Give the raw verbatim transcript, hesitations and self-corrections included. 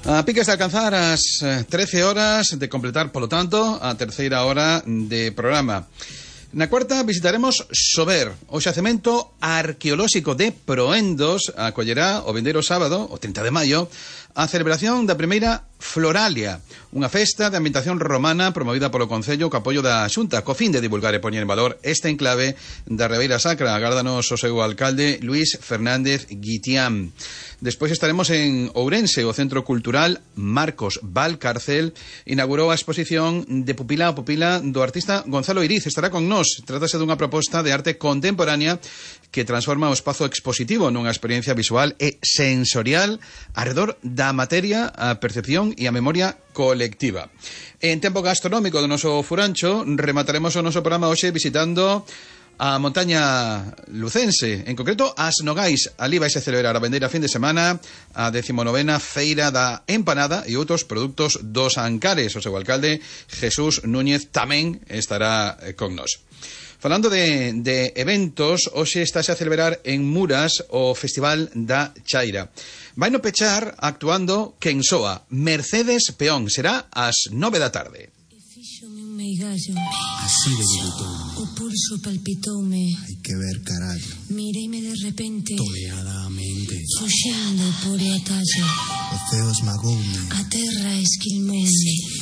A piques de alcanzar as trece horas, de completar, polo tanto, a terceira hora de programa. Na cuarta visitaremos Sober, o xacemento arqueolóxico de Proendos acollerá o vindeiro sábado, o trinta de maio, a celebración da primeira Floralia, unha festa de ambientación romana promovida polo Concello co apoio da Xunta, co fin de divulgar e poñer en valor este enclave da Ribeira Sacra. Agárdanos o seu alcalde Luis Fernández Guitián. Despois estaremos en Ourense. O Centro Cultural Marcos Valcarcel inaugurou a exposición de Pupila a Pupila do artista Gonzalo Iriz. Estará con nós. Trátase dunha proposta de arte contemporánea que transforma o espazo expositivo nunha experiencia visual e sensorial arredor da materia, a percepción e a memoria colectiva. En tempo gastronómico do noso furancho, remataremos o noso programa hoxe visitando a montaña lucense, en concreto as Nogais. Ali vais a celebrar a vendeira fin de semana a decimonovena Feira da Empanada e outros produtos dos Ancares. O seu alcalde, Jesús Núñez, tamén estará con nós. Falando de, de eventos, hoxe estáse a celebrar en Muras o Festival da Chaira. Vai no pechar actuando quen soa, Mercedes Peón. Será ás nove da tarde. Así de debutou. O pulso palpitoume. Hai que ver, carallo. Mireime de repente. Toleadamente. Fuxendo por o atallo. O ceo esmagoume. A terra esquilmoume.